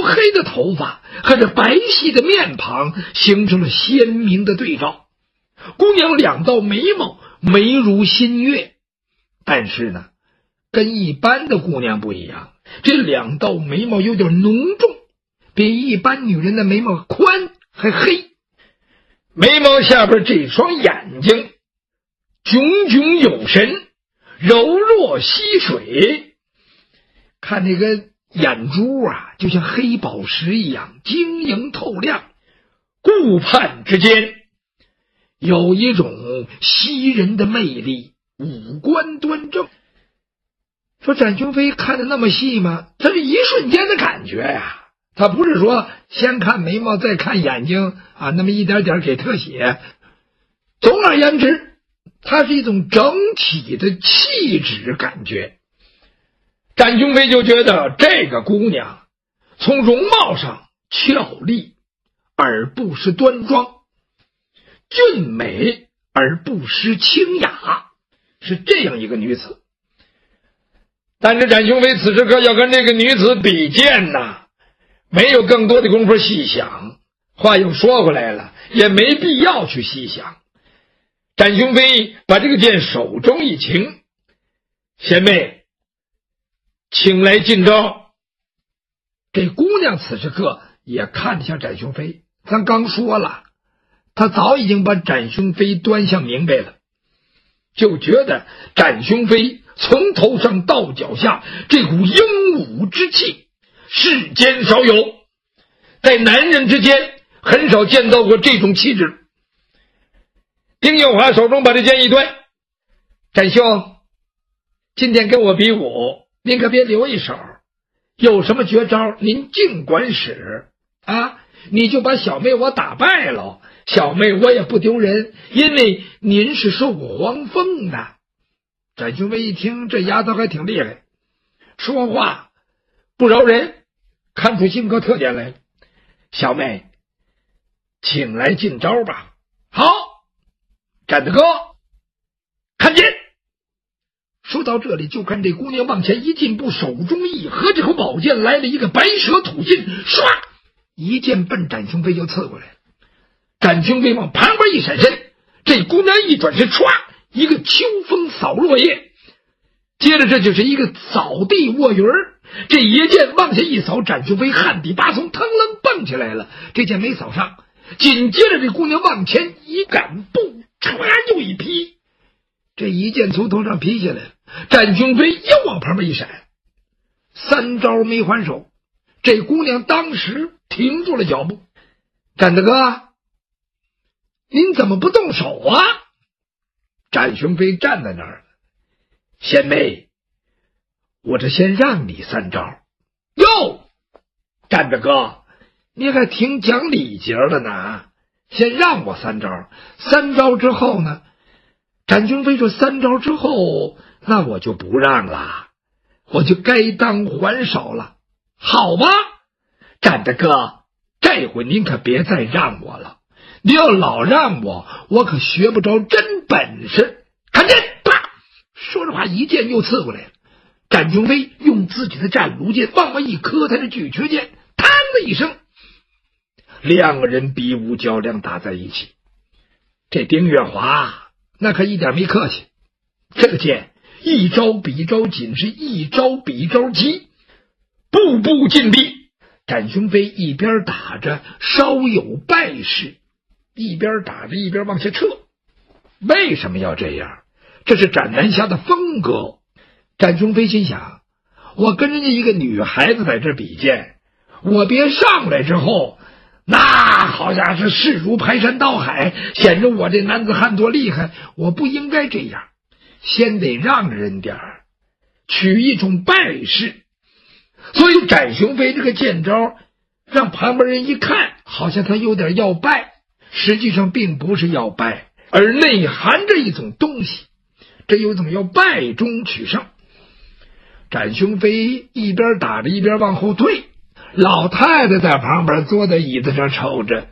黑的头发和这白皙的面庞形成了鲜明的对照。姑娘两道眉毛眉如新月，但是呢，跟一般的姑娘不一样，这两道眉毛有点浓重，比一般女人的眉毛宽还黑。眉毛下边这双眼睛炯炯有神，柔若溪水，看这个眼珠啊，就像黑宝石一样晶莹透亮，顾盼之间有一种袭人的魅力，五官端正。说展雄飞看得那么细吗？这是一瞬间的感觉呀，他不是说先看眉毛再看眼睛啊，那么一点点给特写。总而言之，它是一种整体的气质感觉。展雄飞就觉得这个姑娘从容貌上俏丽而不失端庄，俊美而不失清雅，是这样一个女子。但是展雄飞此时刻要跟这个女子比剑呐，没有更多的功夫细想。话又说回来了，也没必要去细想。展雄飞把这个剑手中一擎，贤妹，请来进招。这姑娘此时刻也看向展雄飞，咱刚说了，她早已经把展雄飞端详明白了，就觉得展雄飞从头上到脚下这股英武之气世间少有，在男人之间很少见到过这种气质。丁有华手中把这剑一端，展兄，今天跟我比武，您可别留一手，有什么绝招您尽管使啊！你就把小妹我打败了，小妹我也不丢人，因为您是受过黄风的。展雄飞一听，这丫头还挺厉害，说话不饶人，看出性格特点来了。小妹，请来进招吧。好，展大哥，看剑。说到这里，就看这姑娘往前一进步，手中一合，这口宝剑来了一个白蛇吐信，唰，一剑奔展雄飞就刺过来了。展雄飞往旁边一闪身，这姑娘一转身，唰，一个秋风扫落叶，接着这就是一个扫地卧云，这一剑往下一扫，展雄飞汗底拔葱，腾楞蹦起来了，这剑没扫上，紧接着这姑娘往前一赶步，唰又一劈，这一剑从头上劈下来了，展雄飞又往旁边一闪，三招没还手，这姑娘当时停住了脚步。展大哥，您怎么不动手啊？展雄飞站在那儿，贤妹，我这先让你三招。哟，展大哥，你还挺讲礼节的呢，先让我三招，三招之后呢？展雄飞说三招之后，那我就不让了，我就该当还手了，好吧？展大哥，这回您可别再让我了，你要老让我，我可学不着真本事。看剑，啪！说着话，一剑又刺过来了。展雄飞用自己的战卢剑往外一磕，他的巨阙剑，嘡的一声，两个人比武较量打在一起。这丁月华那可一点没客气，这个剑一招比一招紧，是一招比一招急，步步进逼。展雄飞一边打着稍有败势，一边打着一边往下撤。为什么要这样？这是展南侠的风格。展雄飞心想，我跟人家一个女孩子在这比剑，我别上来之后那好像是势如排山倒海，显着我这男子汉多厉害，我不应该这样，先得让人点儿，取一种败势。所以展雄飞这个剑招让旁边人一看，好像他有点要败，实际上并不是要败，而内含着一种东西，这有一种要败中取胜。展雄飞一边打着一边往后退，老太太在旁边坐在椅子上瞅着，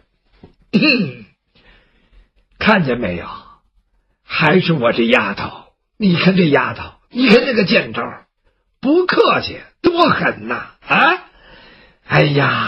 看见没有，还是我这丫头，你看这丫头，你看这个剑招，不客气，多狠呐！啊，哎呀！